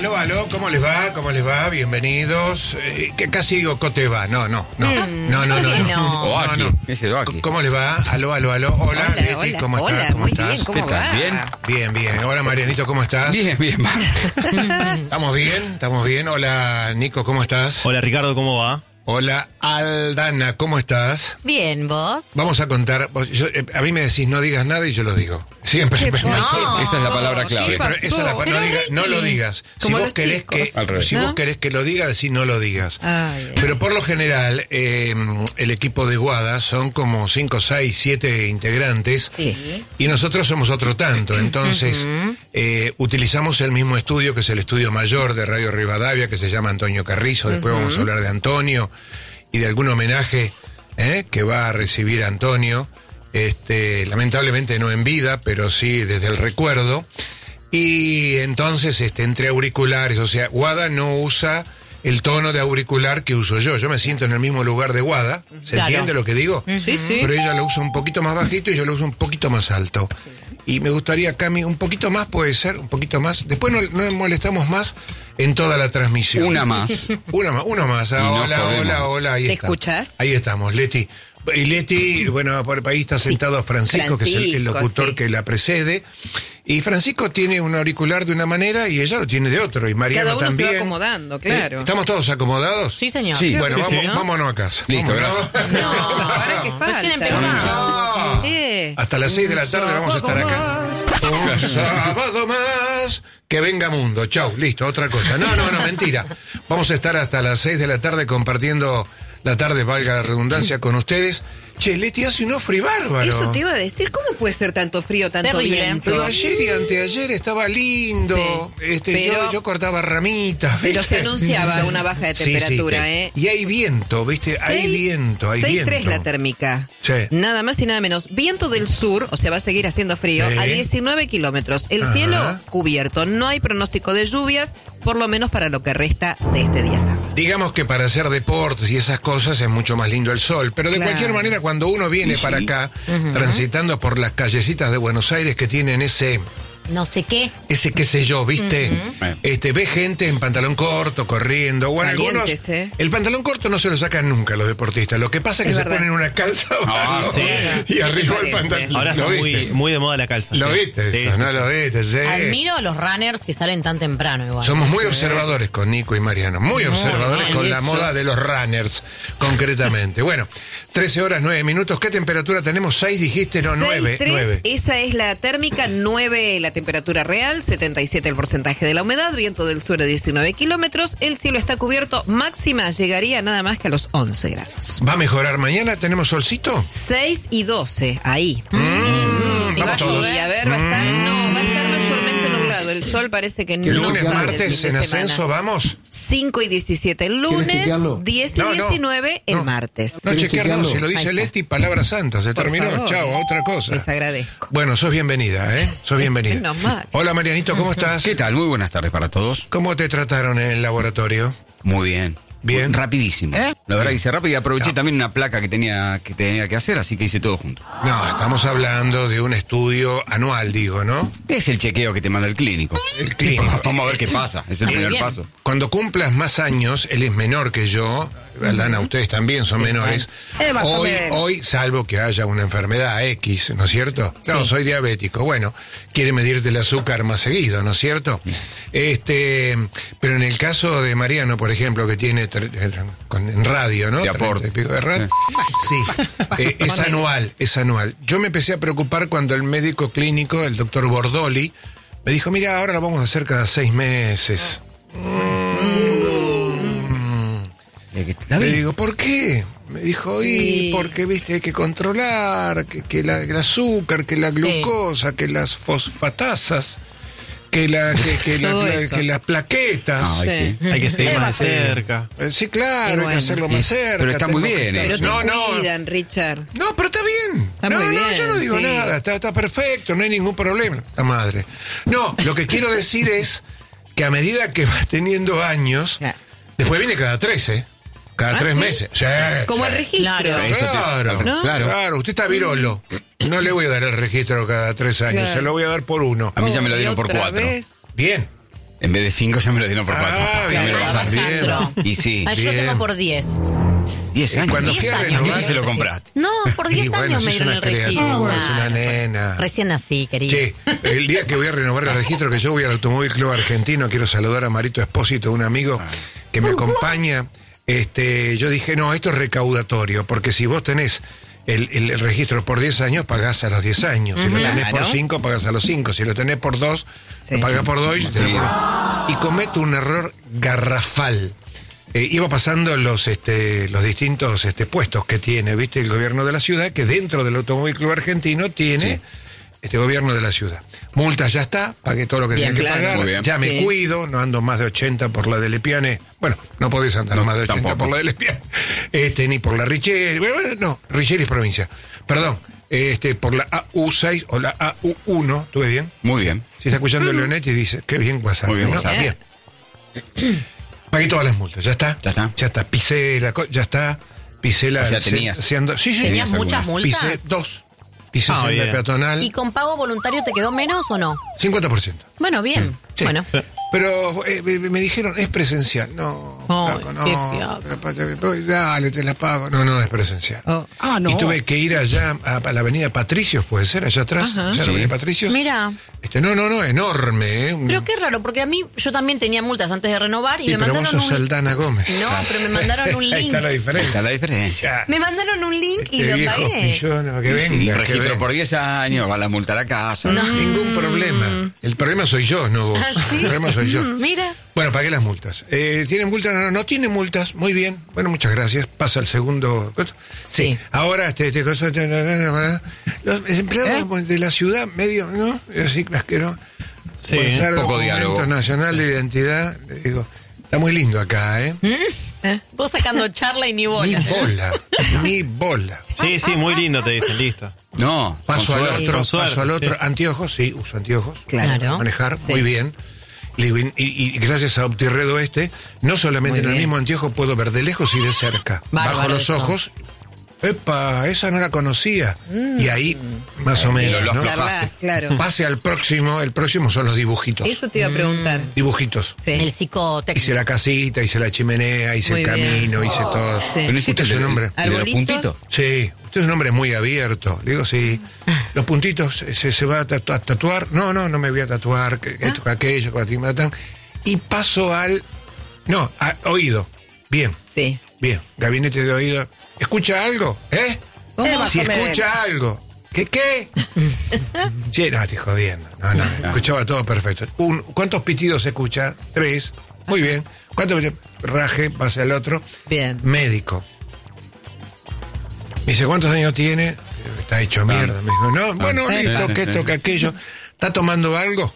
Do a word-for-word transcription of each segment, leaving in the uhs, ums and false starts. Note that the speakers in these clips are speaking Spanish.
aló, aló, ¿cómo les va? ¿Cómo les va? Bienvenidos. Eh, que casi digo, ¿cote va? No, no, no. Mm, no, no, no. ¿por qué no, no? no, Oaki, no. ese es Oaki. ¿Cómo les va? Aló, aló, aló. Hola, Hola, Leti, hola, ¿cómo hola, estás? ¿Cómo muy estás? bien, ¿cómo ¿Qué tal? va? ¿Bien? Bien, bien. Hola, Marianito, ¿cómo estás? Bien, bien, Mar. ¿Estamos bien? ¿Estamos bien? Hola, Nico, ¿cómo estás? Hola Ricardo, ¿cómo va? Hola, Aldana, ¿cómo estás? Bien, ¿vos? Vamos a contar. vos- yo- eh, a mí me decís no digas nada y yo lo digo. Siempre me pasó? pasó. Esa es la palabra Sí, clave. pero esa es la pa- no, Pero, diga- no lo Ricky, digas. Si como vos los querés que chicos. Al revés. si ¿No? vos querés que lo diga, decís no lo digas. Ay, ay. Pero por lo general, eh, el equipo de Guada son como cinco, seis, siete integrantes. Sí. Y nosotros somos otro tanto. Entonces, eh, utilizamos el mismo estudio, que es el estudio mayor de Radio Rivadavia, que se llama Antonio Carrizo. Después vamos a hablar de Antonio y de algún homenaje eh, que va a recibir Antonio. Este, lamentablemente no en vida, pero sí desde el recuerdo. Y entonces, este, entre auriculares, o sea, Guada no usa el tono de auricular que uso yo. Yo me siento en el mismo lugar de Guada. ¿Se Claro. entiende lo que digo? Sí, sí. Pero ella lo usa un poquito más bajito y yo lo uso un poquito más alto. Y me gustaría, Cami, un poquito más, puede ser, un poquito más. Después no, no molestamos más en toda la transmisión. Una más. Una más, uno más. Ah, Y nos hola, jodemos. hola, hola, ahí ¿Te está. escuchas? Ahí estamos, Leti. Y Leti, bueno, por ahí está sentado Francisco, que es el, el Francisco, locutor sí. que la precede. Y Francisco tiene un auricular de una manera y ella lo tiene de otro. Y Mariano Cada uno también. se va acomodando, claro. Eh, ¿Estamos todos acomodados? Sí, señor. Sí. Bueno, Sí, vamos, sí. vámonos a casa. Listo, Vámonos. gracias. No, Ahora que falta. recién empezamos. Ah. Eh. Hasta las seis de la tarde vamos a estar acá. Un sábado más. Que venga mundo. Chau, listo, otra cosa. No, no, no, mentira. Vamos a estar hasta las seis de la tarde compartiendo la tarde, valga la redundancia, con ustedes. Che, Leti hace un frío bárbaro. Eso te iba a decir, ¿cómo puede ser tanto frío, tanto Terrible. viento? Pero ayer y anteayer estaba lindo. Sí, este, pero- yo, yo cortaba ramitas. Pero ¿viste? se anunciaba una baja de Sí, sí, temperatura, sí. ¿eh? Y hay viento, ¿viste? hay Seis- viento, hay seis viento. tres la térmica. Sí. Nada más y nada menos. Viento del sur, o sea, va a seguir haciendo frío, Sí. a diecinueve kilómetros. El Ajá. cielo cubierto. No hay pronóstico de lluvias, por lo menos para lo que resta de este día sábado. Digamos que para hacer deportes y esas cosas es mucho más lindo el sol, pero de Claro. cualquier manera cuando uno viene para acá, transitando por las callecitas de Buenos Aires que tienen ese, No sé qué. ese qué sé yo, ¿viste? Ujú. Este, ve gente en pantalón corto, corriendo, bueno, algunos, Valientes, ¿eh? el pantalón corto no se lo sacan nunca los deportistas, lo que pasa es que Es se verdad. ponen una calza Ah, abajo sí. y arriba Me el parece. pantalón. Ahora ¿Lo está muy, viste? muy de moda la calza. ¿Lo sí. viste Sí, eso? sí, ¿No sí. lo viste? Sí. Admiro a los runners que salen tan temprano igual. Somos muy observadores con Nico y Mariano, muy observadores bien, con la esos. moda de los runners, concretamente. Bueno, trece horas, nueve minutos. ¿Qué temperatura tenemos? seis dijiste, no, nueve. seis tres, nueve. esa es la térmica, nueve la temperatura real, setenta y siete el porcentaje de la humedad, viento del sur a diecinueve kilómetros, el cielo está cubierto, máxima llegaría nada más que a los once grados. ¿Va a mejorar mañana? ¿Tenemos solcito? seis y doce, ahí. Mm, Y va a vamos todos. Y a ver, va a estar, no, va a estar mayormente nublado, el sol parece que no Lunes, sale el martes, fin en de semana. ascenso, vamos. cinco y diecisiete el lunes, chequearlo? diez y No, no, diecinueve el no. martes. No, ¿Quieres chequear no, chequearlo? si lo dice Ahí está. Leti, palabra santa, se Por terminó. favor. Chao, otra cosa. Les agradezco. Bueno, sos bienvenida, ¿eh? Sos bienvenida. Menos mal. Hola, Marianito, ¿cómo estás? ¿Qué tal? Muy buenas tardes para todos. ¿Cómo te trataron en el laboratorio? Muy bien. Bien. Muy rapidísimo. ¿Eh? La verdad que hice rápido y aproveché No. también una placa que tenía, que tenía que hacer, así que hice todo junto. No, estamos hablando de un estudio anual, digo, ¿no? Es el chequeo que te manda el clínico. El clínico. Vamos a ver qué pasa. Es el Muy primer bien. paso. Cuando cumplas más años, él es menor que yo, Aldana, ustedes también son menores. Hoy, hoy, salvo que haya una enfermedad X, ¿no es cierto? No, Sí. soy diabético. Bueno, quiere medirte el azúcar más seguido, ¿no es cierto? Este, pero en el caso de Mariano, por ejemplo, que tiene tre- con- en radio, ¿no? De aporte. treinta y pico de radio. Sí, eh, es anual, es anual. Yo me empecé a preocupar cuando el médico clínico, el doctor Bordoli, me dijo, mira, ahora lo vamos a hacer cada seis meses. Eh, que está Le bien. digo, ¿por qué? Me dijo, y Sí. porque, viste, hay que controlar, que, que la, el azúcar, que la Sí. glucosa, que las fosfatasas, que, la, que, que, la- Todo la- eso. que las plaquetas. Ay, sí. Hay que seguir Eh, más de cerca. Eh, Sí, claro, Y hay bueno. que hacerlo más Y- cerca. pero está muy tengo que bien estar- Pero te no, no, cuidan, Richard. no, pero está bien. Está no, muy no, bien, yo no digo sí. nada, está, está perfecto, no hay ningún problema. La madre. No, lo que quiero decir es que a medida que vas teniendo años, Claro. después viene cada tres, ¿eh? Cada ¿Ah, tres sí? meses. Sí, Como sí. el registro. Claro. Eso te- Claro, ¿no? Claro. claro, usted está virolo. No le voy a dar el registro cada tres años, Claro. se lo voy a dar por uno. A mí ya me lo Oh, dieron ¿y por otra cuatro. vez? Bien. En vez de cinco ya me lo dieron por cuatro. Ah, Ya me lo bien, bajaron. bien. Alejandro. Y sí, Ah, yo lo bien. tengo por diez. diez años. cuando diez fui a años. renovar- ¿Qué se lo compraste? No, por diez Y bueno, años me sos dieron una el registro. criatura, Nah, sos una nena. Recién nací, querido. Che, el día que voy a renovar el registro, que yo voy al Automóvil Club Argentino, quiero saludar a Marito Espósito, un amigo que me acompaña. Este, yo dije, no, esto es recaudatorio, porque si vos tenés el, el- el registro por diez años, pagás a los diez años. Si lo tenés por Claro. cinco, pagás a los cinco. Si lo tenés por dos, Sí. lo pagás por dos. Y, te lo Sí. cobran. Y cometo un error garrafal. Eh, iba pasando los este, los distintos este, puestos que tiene, viste, el gobierno de la ciudad, que dentro del Automóvil Club Argentino tiene Sí. este gobierno de la ciudad. Multas ya está, pagué todo lo que Bien, tenía que claro. pagar, Muy bien. ya me Sí. cuido, no ando más de ochenta por la de Lepiane. Bueno, no podés andar No, más de ochenta tampoco. por la de Lepiane, este, ni por la Richeri. Bueno, bueno, no, Richeri es provincia. Perdón, este, por la A U seis o la A U uno, ¿estuve bien? Muy bien. Si está escuchando Leonetti dice, qué bien WhatsApp. Muy bien, ¿no? WhatsApp. Bien. Pagué todas las multas, ¿ya está? Ya está. Ya está, pisé la, co- ya está, pisé la... O sea, se- tenías- se ando- sí, sí, ¿Tenías Tenías muchas algunas. multas? pisé dos. Pisé Ah, senda bien. peatonal, ¿Y con pago voluntario te quedó menos o no? cincuenta por ciento. Bueno, bien. Mm, Sí. Bueno. Sí. Pero eh, me me dijeron, es presencial. No, Ay, flaco, no. qué fiaco. Dale, te la pago. No, no, es presencial. Oh. Ah, no. Y tuve que ir allá a, a la avenida Patricios, puede ser, allá atrás. Ajá. Allá a Sí. la avenida Patricios. Mira. Este, no, no, no, enorme, ¿eh? Pero qué raro, porque a mí yo también tenía multas antes de renovar y Sí, me pero vos mandaron sos un... Aldana Gómez. No, pero me mandaron un Ahí link. está la Ahí diferencia. está la diferencia. Me mandaron un link y Este lo viejo pagué. pillo, que venga, Un que registro venga. por diez años, va la multa a la casa. No. Ningún problema. El problema soy yo, no vos. ¿Ah, sí? El problema soy yo. Mira. Bueno, pagué las multas. Eh, ¿Tienen multas? No, no, no tiene multas. Muy bien. Bueno, muchas gracias. Pasa al segundo. Sí. Ahora, este, este cosa, los empleados de la ciudad, medio, ¿no? Así, asqueroso. Sí, Por usar poco documento diálogo. nacional de identidad. Le digo, está muy lindo acá, ¿eh? Vos sacando charla y ni Ni bola. bola. Ni bola. Sí, sí, muy lindo te dicen, listo. No, Paso con al suerte. otro, con suerte, paso al otro. sí. Anteojos, sí, uso anteojos. Claro. Para manejar, Sí. muy bien. Le digo, y, y- y gracias a Optirredo este, no solamente Muy en el bien. mismo anteojo puedo ver de lejos y de cerca. Bárbaro Bajo los eso. ojos. Epa, esa no la conocía. Y ahí, más o menos, lo ¿no? Charlas, claro. Pase al próximo, el próximo son los dibujitos. Eso te iba a preguntar. Dibujitos. Sí. El psicotécnico. Hice la casita, hice la chimenea, hice Muy el bien. camino, hice todo. Sí. Pero no hiciste Usted es un el- hombre. el de los ¿Arbolitos? puntitos. Sí, usted es un hombre muy abierto. Le digo, sí. Los puntitos, ¿se, se va a, tatu- a tatuar? No, no, no me voy a tatuar. Que, que esto, que aquello, que ti matan. Y paso al. No, a oído. Bien, Sí. bien. Gabinete de oído. ¿Escucha algo? ¿Eh? ¿Cómo? Si escucha algo. ¿Qué qué? Sí, no, estoy jodiendo. No, no, escuchaba todo perfecto. Un, ¿Cuántos pitidos escucha? Tres. Muy bien. ¿Cuántos pitidos? Raje, pasa al otro. Bien. Médico. Me dice, ¿cuántos años tiene? Está hecho mierda. Me dijo, no, bueno, Ah. listo, que esto, que aquello. ¿Está tomando algo?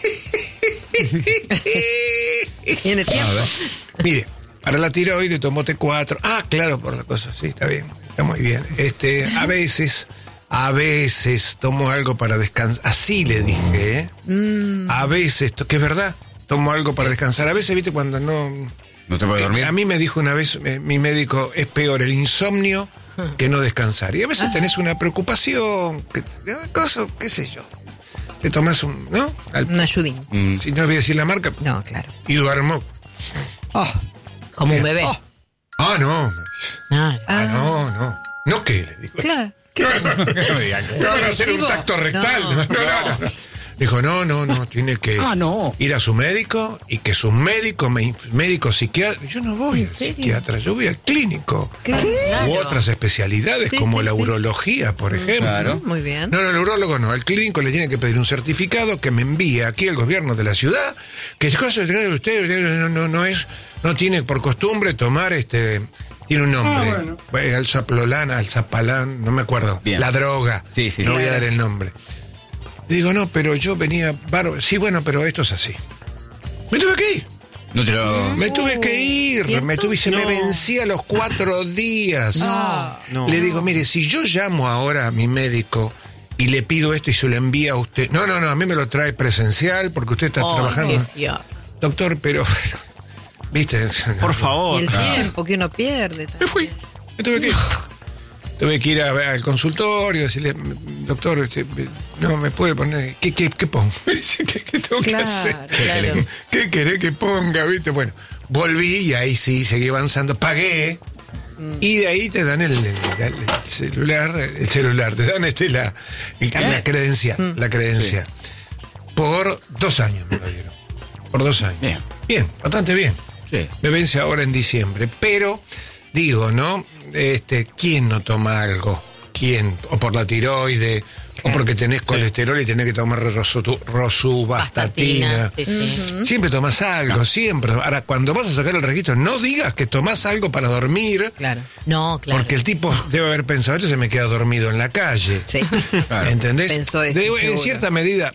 Tiene tiempo. Mire, para la tiroides tomó T cuatro. Ah, claro, por la cosa. Sí, está bien. Está muy bien. Este, a veces, a veces tomo algo para descansar. Así le dije, ¿eh? Mm. A veces, to- que es verdad, tomo algo para descansar. A veces, viste, cuando no... ¿No te puedes dormir? A mí me dijo una vez eh, mi médico, es peor el insomnio que no descansar. Y a veces tenés una preocupación, que, eh, cosa, qué sé yo. Te tomas un, ¿no? Al- Un ayudín. Mm. si no voy a decir la marca, No, claro. y duermo. Oh. Como un bebé. Oh. Ah, no. Claro. Ah, no, no. ¿No qué? Le digo. Claro. No van a hacer un tacto rectal. No. No, no, no. no. Dijo, no, no, no, tiene que Ah, no. ir a su médico y que su médico, me, inf- médico psiquiatra, yo no voy al psiquiatra, yo voy al clínico. Claro. U otras especialidades Sí, como sí, la sí. urología, por ejemplo. Claro. Muy bien. No, no, el urólogo no. Al clínico le tiene que pedir un certificado que me envíe aquí el gobierno de la ciudad. Que es cosa de usted no, no, no es, no tiene por costumbre tomar este. Tiene un nombre. Ah, bueno. Bueno, alzaplolán, alzapalán, no me acuerdo. Bien. La droga. Sí, sí. No voy a Claro. dar el nombre. Y digo, no, pero yo venía bárbaro. Sí, bueno, pero esto es así. Me tuve que ir. No te lo... Me tuve que ir. ¿Cierto? Me tuve, se me No. vencía los cuatro días. No. Le digo, mire, si yo llamo ahora a mi médico y le pido esto y se lo envía a usted. No, no, no, a mí me lo trae presencial porque usted está Ay, trabajando. qué fiaco. Doctor, pero. ¿Viste? Por Y favor. el tiempo que uno pierde. Me fui. Me tuve que ir. tuve que ir a- al consultorio, decirle, doctor, este, no me puede poner, ¿qué, qué, qué pongo? Me dice, ¿qué, qué tengo Claro, que hacer? claro. ¿Qué querés que ponga? ¿Viste? Bueno, volví y ahí sí, seguí avanzando, pagué. Y de ahí te dan el, el- el celular, el celular, te dan este la, el- la credencial, la credencial. Por dos años me lo dieron. Por dos años. Bien. Bien, bastante bien. Sí. Me vence ahora en diciembre. Pero, digo, ¿no? Este, ¿quién no toma algo? ¿Quién? O por la tiroide, o porque tenés colesterol y tenés que tomar rosu- rosuvastatina. Sí, sí. Siempre tomás algo, siempre. Ahora, cuando vas a sacar el registro, no digas que tomás algo para dormir, Claro. No, claro. porque el tipo debe haber pensado, este se me queda dormido en la calle. Sí. Claro. ¿Entendés? Pensó eso, De- en seguro. cierta medida,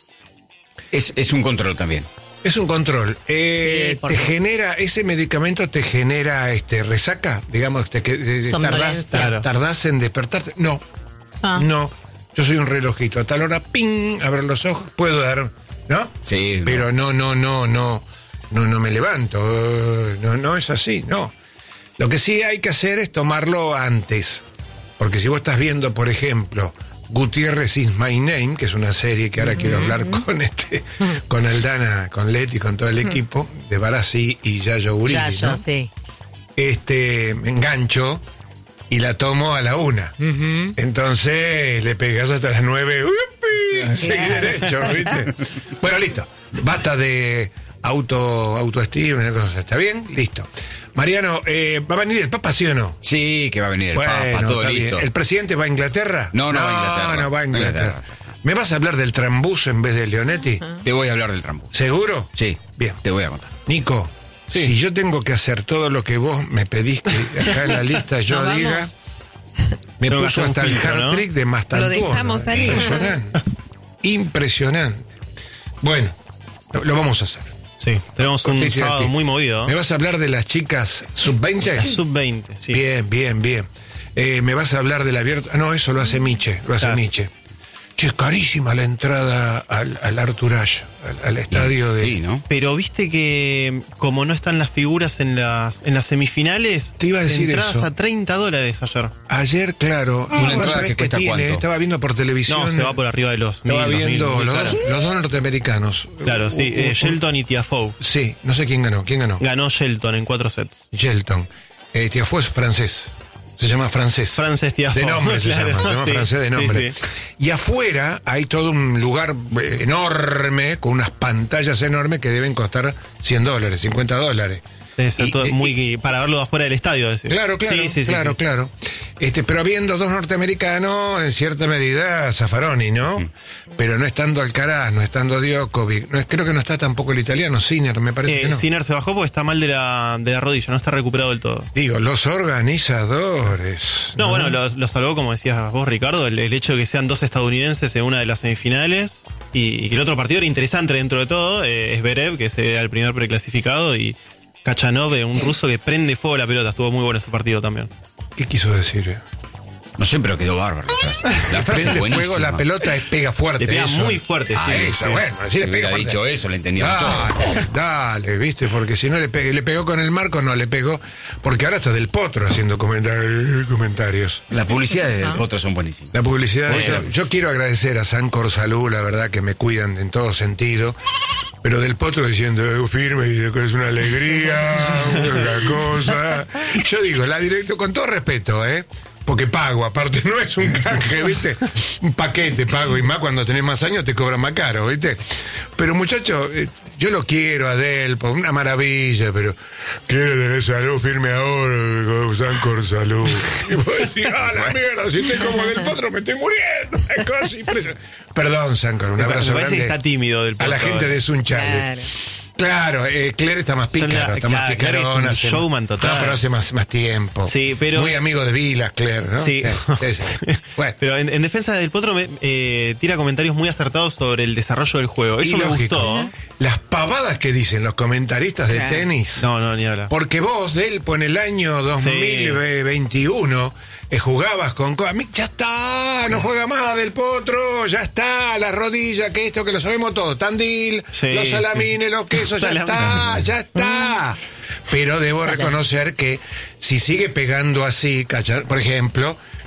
Es, es un control también. es un control. Eh, Sí, te porque- genera, ese medicamento te genera este resaca, digamos, te, que, de- de- tardás, Somnolencia. tar- tardás en despertarte. No, Ah. no. Yo soy un relojito. A tal hora, ping, abro los ojos, puedo dar, ¿no? Sí. Pero no, no, no, no, no, no me levanto. eh, No, no es así, no. Lo que sí hay que hacer es tomarlo antes. Porque si vos estás viendo, por ejemplo, Gutiérrez is My Name, que es una serie que ahora quiero hablar con este, con Aldana, con Leti, con todo el equipo, de Barassi y Yayo Uribe, Ya, yo, ¿no? sí. Este, me engancho y la tomo a la una. Entonces le pegas hasta las nueve. ¡Upi! Seguí derecho, ¿viste? Bueno, listo. Basta de auto, autoestima, una cosa. ¿Está bien? Listo. Mariano, eh, ¿va a venir el Papa, sí o no? Sí, que va a venir el Bueno, Papa, todo está bien. listo. ¿El presidente va a Inglaterra? No, no va a Inglaterra. No, va a Inglaterra. Inglaterra. ¿Me vas a hablar del Trambus en vez de Leonetti? Te voy a hablar del Trambus. ¿Seguro? Sí. Bien. Te voy a contar. Nico, si yo tengo que hacer todo lo que vos me pedís que acá en la lista yo ¿Nos diga, vamos? me Tengo que puso hacer un hasta el filtro, hard ¿no? trick de Mastantuono. Lo dejamos salir. Impresionante. Impresionante. Bueno, lo, lo vamos a hacer. Sí, tenemos un Cortesía de sábado ti. muy movido. ¿Me vas a hablar de las chicas sub veinte? Sub veinte, sí. Bien, bien, bien. Eh, ¿Me vas a hablar del abierto? Ah, no, eso lo hace Miche, lo hace Claro. Miche. Che, es carísima la entrada al, al Arthur Ashe, al, al estadio de... Sí, ¿no? Pero viste que como no están las figuras en las en las semifinales, Te iba a decir entradas eso. a treinta dólares ayer. Ayer, claro, Una vos entrada sabés que cuesta tiene, ¿cuánto? estaba viendo por televisión. No, se va por arriba de los mil, Estaba dos mil, viendo muy los, cara. dos, los dos norteamericanos. Claro, sí, Uh, uh, eh, uh, Shelton y Tiafoe. Sí, no sé quién ganó. ¿Quién ganó? Ganó Shelton en cuatro sets. Shelton. Eh, Tiafoe es francés. Se llama francés. Frances Tiafoe. De nombre se Claro, llama, se llama sí, francés de sí, nombre. sí. Y afuera hay todo un lugar eh, enorme, con unas pantallas enormes que deben costar cien dólares, cincuenta dólares. Debe ser Y- todo y- muy para verlo de afuera del estadio. decir. Claro, claro, Sí, sí, sí, claro, sí. claro. Este, pero habiendo dos norteamericanos, en cierta medida, Zaffaroni, ¿no? Mm. Pero no estando Alcaraz, no estando Djokovic, no es, creo que no está tampoco el italiano, Sinner, me parece Eh, que no. Sinner se bajó porque está mal de la, de la rodilla, no está recuperado del todo. Digo, los organizadores. No, bueno, lo, lo salvó, como decías vos, Ricardo, el, el hecho de que sean dos estadounidenses en una de las semifinales y, y que el otro partido era interesante dentro de todo. Eh, es Zverev, que era el primer preclasificado, y Kachanov, eh, un ruso que prende fuego la pelota. Estuvo muy bueno ese partido también. ¿Qué quiso decir? eh? No sé, pero quedó bárbaro. La frase, la frase Prende es buenísima. fuego, la pelota es pega fuerte. Le pega eso. muy fuerte, Ah, sí, eso, sí. bueno, Si si le pega hubiera fuerte. dicho eso, le entendíamos todo. Dale, dale, viste, porque si no le, pe- le pegó con el marco, no le pegó, porque ahora está del potro haciendo comentar- comentarios. Las publicidades del Potro son buenísimas. La publicidad. Sí, yo, la- yo quiero agradecer a Sancor Salud, la verdad que me cuidan en todo sentido. Pero del potro diciendo "Eh, firme y que es una alegría, una cosa. Yo digo, la directo, con todo respeto, ¿eh? Porque pago, aparte no es un canje, ¿viste? Un paquete pago, y más cuando tenés más años te cobran más caro, ¿viste? Pero muchacho, eh, yo lo quiero a Delpo, una maravilla, pero quiere tener salud, firme ahora, con Sancor Salud. Y vos decís, ah, la mierda, si estoy como del potro me estoy muriendo. Es cosa impresionante. Perdón, Sancor, un Me abrazo parece grande que está tímido del a la Potro, gente eh. de Sunchale. Claro. Claro, eh, Claire está más pícaro, Claro, está más claro, Claire es un picarona. hace- showman total. No, pero hace más, más tiempo. Sí, pero- Muy amigo de Vilas, Claire, ¿no? Sí. Sí, sí. Bueno, Pero en, en defensa del Potro me, eh, tira comentarios muy acertados sobre el desarrollo del juego. Eso y me lógico, gustó. las pavadas que dicen los comentaristas de Claro. tenis. No, no, ni hablar. Porque vos, Delpo, en el año dos mil veintiuno, eh, jugabas con... co- A mí, ya está, no juega más Del Potro, ya está, la rodilla, que esto, que lo sabemos todo. Tandil, Sí, los salamines, sí. los quesos, ya Salamines. está, ya está. Pero debo Salamines. reconocer que si sigue pegando así, cacha- por ejemplo,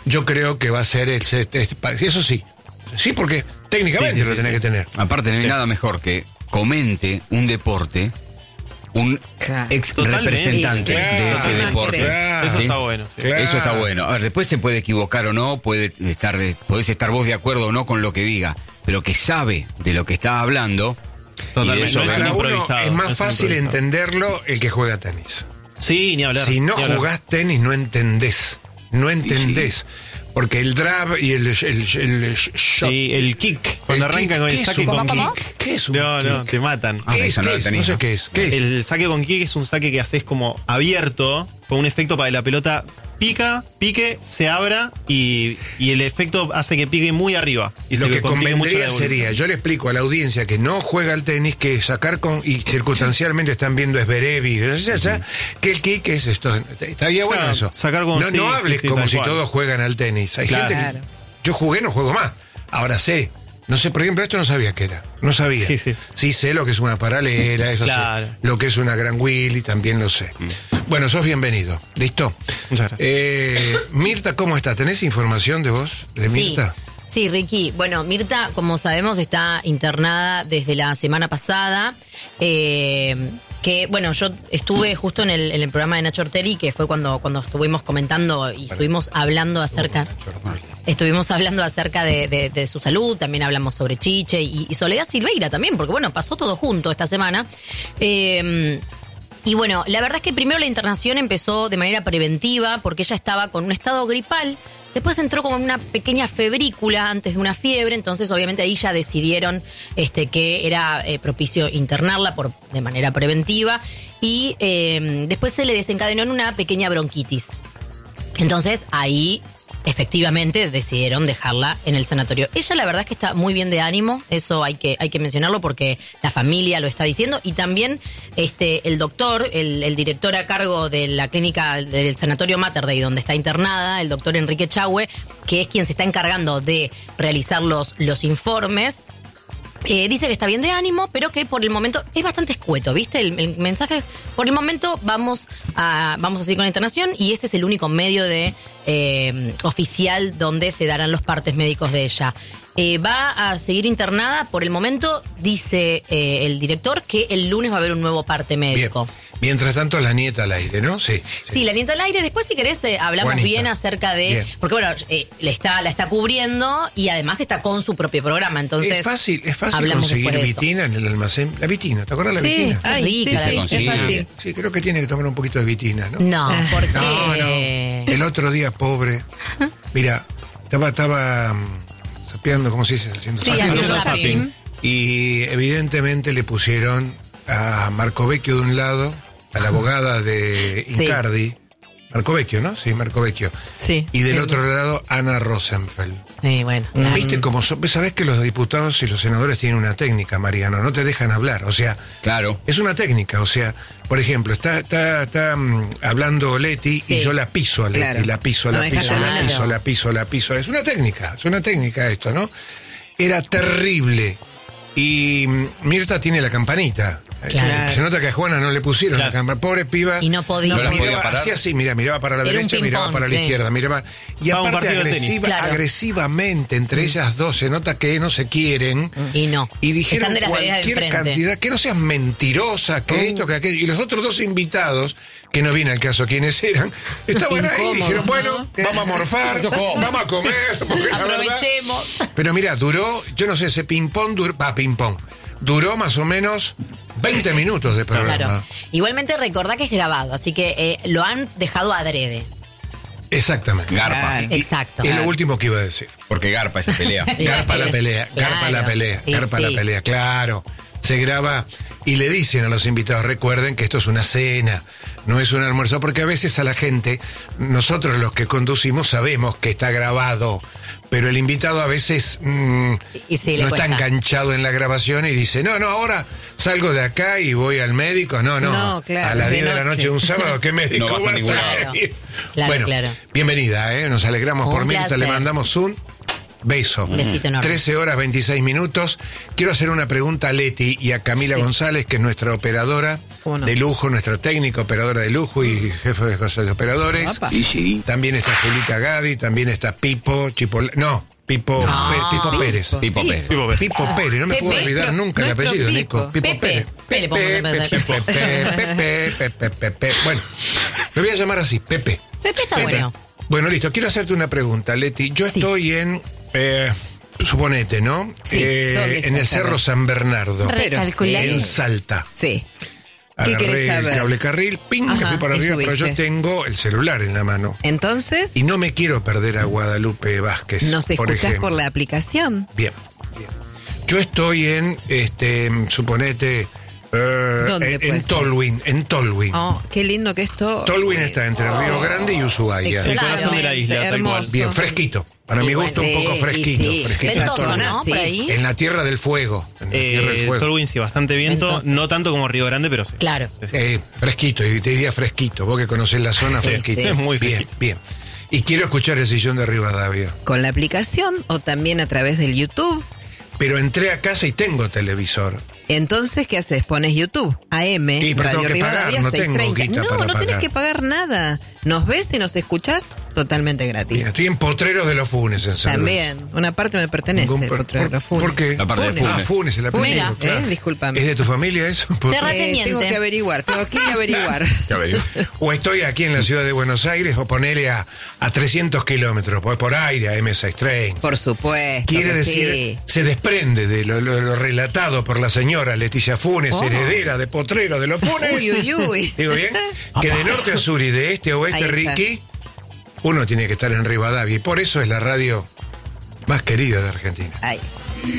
yo creo que va a ser el, este, eso sí, sí, porque técnicamente Sí, sí, lo sí, tenés sí. que tener. Aparte, no hay Sí. nada mejor que comente un deporte un Claro. ex Totalmente. representante Claro, de ese claro. deporte. Claro. Eso ¿Sí? está bueno. Sí. Claro. Eso está bueno. A ver, después se puede equivocar o no, puede estar, podés estar vos de acuerdo o no con lo que diga, pero que sabe de lo que está hablando. Totalmente. Y eso No es gana. Para un uno improvisado, es más no es un fácil improvisado. entenderlo el que juega tenis. Sí, ni hablar. Si no ni hablar. jugás tenis, no entendés. No entendés. Porque el drive y el, el, el, el shot. Sí, el kick. Cuando El arrancan kick, con el ¿qué es saque un con kick? kick. ¿Qué es un No, no, kick? te matan. Ah, ¿Qué es? esa no ¿Qué la es? tenía. No sé qué es. ¿Qué es? El saque con kick es un saque que haces como abierto, con un efecto para que la pelota pica, pique, se abra y, y el efecto hace que pique muy arriba. Y Lo se que complique mucho la convendría devolución. sería, yo le explico a la audiencia que no juega al tenis, que sacar con, y circunstancialmente están viendo Esberev y ya, ya, que el kick es esto. Estaría bueno Claro, eso. sacar con- no, sí, no hables sí, sí, como tal si cual. todos juegan al tenis. Hay Claro. gente que yo jugué, no juego más. Ahora sé. No sé, por ejemplo, esto no sabía qué era. No sabía. Sí, sí. Sí sé lo que es una paralela, eso Claro. sé. Lo que es una gran Willy, también lo sé. Bueno, sos bienvenido. ¿Listo? Muchas gracias. Eh, Mirta, ¿cómo está? ¿Tenés información de vos, de Mirta? Sí, Ricky. Bueno, Mirta, como sabemos, está internada desde la semana pasada. Eh, que, bueno, yo estuve justo en el, en el programa de Nacho Orteri, que fue cuando, cuando estuvimos comentando y estuvimos hablando acerca... Estuvimos hablando acerca de, de- de su salud, también hablamos sobre Chiche y, y Soledad Silveira también, porque bueno, pasó todo junto esta semana. Eh, y bueno, la verdad es que primero la internación empezó de manera preventiva, porque ella estaba con un estado gripal. Después entró como en una pequeña febrícula antes de una fiebre, entonces obviamente ahí ya decidieron este, que era eh, propicio internarla por, de manera preventiva y eh, después se le desencadenó en una pequeña bronquitis. Entonces ahí efectivamente decidieron dejarla en el sanatorio. Ella la verdad es que está muy bien de ánimo, eso hay que, hay que mencionarlo porque la familia lo está diciendo y también este, el doctor, el, el director a cargo de la clínica del sanatorio Mater Dei donde está internada, el doctor Enrique Chahue, que es quien se está encargando de realizar los, los informes. Eh, dice que está bien de ánimo, pero que por el momento es bastante escueto, ¿viste? El, el mensaje es, por el momento vamos a vamos a seguir con la internación y este es el único medio de eh, oficial donde se darán los partes médicos de ella. Eh, va a seguir internada, por el momento dice eh, el director que el lunes va a haber un nuevo parte Bien. médico. Mientras tanto, la nieta al aire, ¿no? Sí. Sí, la nieta al aire. Después, si querés, eh, hablamos Juanita. bien acerca de... Bien. Porque, bueno, eh, le está, la está cubriendo y además está con su propio programa. Entonces, es fácil, es fácil hablamos conseguir después de eso. vitina en el alcalmacén. La vitina, ¿te acuerdas la Sí, vitina? ay, rica sí, la sí, es consigue. fácil. Sí, creo que tiene que tomar un poquito de vitina, ¿no? No, porque... No, no. El otro día, pobre. Mira, estaba, estaba mm, sapeando, ¿cómo se dice? Haciendo Sí, zapping. haciendo zapping. zapping. Y evidentemente le pusieron a Marco Vecchio de un lado, a la abogada de Sí. Incardi. Marco Vecchio, ¿no? Sí, Marco Vecchio. Sí. Y del Sí. otro lado, Ana Rosenfeld. Sí, bueno. claro. ¿Viste cómo son? Sabés que los diputados y los senadores tienen una técnica, Mariano, no te dejan hablar. O sea, Claro. es una técnica. O sea, por ejemplo, está, está, está mm, hablando Leti Sí. y yo la piso a Leti, Claro. la piso, No la deja piso, la hablar. piso, la piso, la piso. Es una técnica, es una técnica esto, ¿no? Era terrible. Y mm, Mirta tiene la campanita. Claro. Se nota que a Juana no le pusieron Claro. la campanita. Pobre piba. Y no podía. No la podía Miraba, parar. hacía así, mira, miraba para la Era un derecha, miraba ping-pong, para la sí. izquierda, miraba. Y Jugaba un aparte partido de tenis. agresiva, Claro. agresivamente entre ellas dos, se nota que no se quieren. Y no. Y dijeron Están de las veredas de cualquier enfrente. cantidad, que no seas mentirosa, que esto, que aquello. Y los otros dos invitados, que no viene al caso quiénes eran, estaban ahí y Incómodos, dijeron, ¿no? bueno, vamos a morfar, vamos a comer. porque la verdad- Aprovechemos. Pero mira, duró, yo no sé, ese ping-pong, duró, va, ping-pong, duró más o menos veinte minutos de programa. Claro. Igualmente recordá que es grabado, así que eh, lo han dejado adrede. Exactamente. Garpa. Claro. Exacto. Es lo último que iba a decir. Porque garpa esa pelea. Garpa la pelea, garpa Claro. la pelea, Y garpa sí. la pelea, claro. Se graba y le dicen a los invitados, recuerden que esto es una cena, no es un almuerzo, porque a veces a la gente, nosotros los que conducimos sabemos que está grabado, pero el invitado a veces mm, Y sí, le no está cuesta. enganchado en la grabación y dice, no, no, ahora salgo de acá y voy al médico, no, no, No, claro, a las de diez de la noche. noche de un sábado, ¿qué médico No vas a vas ningún a lado. ir? Claro, Bueno, claro. bienvenida, ¿eh? Nos alegramos Un por Mirta, placer. le mandamos un Beso. Besito enorme. trece horas veintiséis minutos. Quiero hacer una pregunta a Leti y a Camila Sí. González, que es nuestra operadora ¿Cómo no? de lujo, nuestra técnica operadora de lujo y jefe de cosas de operadores. Opa. Y sí. También está Julita Gadi, también está Pipo, Chipola, no, Pipo, No. Pe- Pipo Pérez. Pipo Pérez. Pipo Pérez. Pipo Pérez, no me Pepe. puedo olvidar Nuestro- nunca el nuestro apellido, Pipo. Nico. Pipo Pepe. Pérez. Pepe, le podemos Pepe, empezar. Pepe, Pepe, Pepe, Pepe. Bueno, lo voy a llamar así, Pepe. Pepe está Pepe. bueno. Bueno, listo. Quiero hacerte una pregunta, Leti. Yo Sí. estoy en, eh, suponete, ¿no? Sí, Eh, ¿dónde en el estás, Cerro Carlos? San Bernardo, Pero Recalcular. en sí. Salta. Sí. ¿Qué Agarré querés el saber? cable carril, ping, me Ajá, fui para y arriba, pero yo subiste. tengo el celular en la mano. Entonces, Y no me quiero perder a Guadalupe Vázquez, nos por escuchás ejemplo. por la aplicación. Bien, bien. Yo estoy en, este, suponete, eh, ¿Dónde en, puede en ser? Tolwyn, en Tolwyn. Oh, qué lindo que esto. Tolwyn está entre Río Grande y Ushuaia. El corazón de la isla, tal hermoso. cual. Bien, fresquito. Para Y mi gusto bueno, un poco sí, fresquito. y sí. fresquito. Esa Ventoso, zona, ¿no? sí. Por ahí. En la tierra del fuego. En la tierra del Eh, fuego. Tolwyn sí, bastante viento, Ventoso. no tanto como Río Grande, pero sí. Claro. Sí, sí. Eh, fresquito, y te diría fresquito. Vos que conocés la zona, fresquito. sí. Es muy Bien, fresquito. bien. Y quiero escuchar el sillón de Rivadavia. Con la aplicación o también a través del YouTube. Pero entré a casa y tengo televisor. Entonces, ¿qué haces? Pones YouTube, A M, Sí, pero Radio tengo que pagar, Rivadavia, no tengo seiscientos treinta. guita No, para no tenés pagar. que pagar nada. Nos ves y nos escuchás totalmente gratis. Bien, estoy en Potreros de los Funes, en San Luis. También, una parte me pertenece, Ningún el por- Potrero de los Funes. ¿Por qué? La parte de Ah, Funes. Funes, el apellido, Mira, claro. eh, discúlpame. ¿Es de tu familia eso? Terrateniente. Eh, tengo que averiguar, tengo que ir a averiguar. O estoy aquí en la ciudad de Buenos Aires o ponele a, a trescientos kilómetros, pues por aire, a M seiscientos treinta. Por supuesto. Quiere que decir, sí. se desprende de lo, lo- lo relatado por la señora Leticia Funes, Oh. heredera de Potrero de los Funes. Uy, uy, uy. Digo bien, que de norte a sur y de este a oeste, Ahí está. Ricky, uno tiene que estar en Rivadavia. Y por eso es la radio más querida de Argentina. Ay.